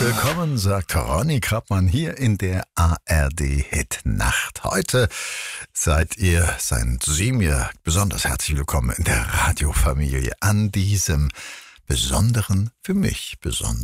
willkommen, sagt Ronny Krappmann hier in der ARD-Hit-Nacht. Heute seid Sie mir besonders herzlich willkommen in der Radiofamilie an diesem besonderen, für mich besonderen